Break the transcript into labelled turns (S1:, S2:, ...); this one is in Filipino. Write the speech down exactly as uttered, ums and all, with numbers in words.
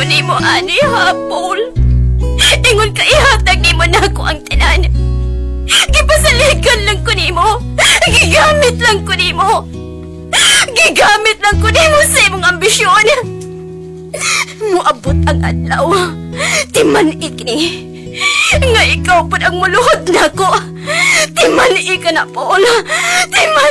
S1: nimo ani ha, Paul. Ingon ka ihatag nimo nako ang tanan. Gipasaligan lang ko nimo. Gigamit lang ko nimo. Gigamit lang ko nimo sa imong ambisyon. Muabot ang adlaw. Timan-ik ni. Nga ikaw pa ang muluhod nako. Timan-ik ka na, Paul. Timan